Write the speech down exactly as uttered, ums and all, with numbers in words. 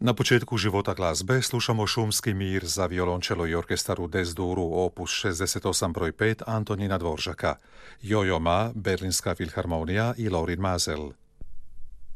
Na početku života glazbe slušamo Šumski mir za violončelo i orkestar u des-duru opus šezdeset osam broj pet Antonina Dvoržaka, Jojo Ma, Berlinska filharmonija i Laurin Mazel.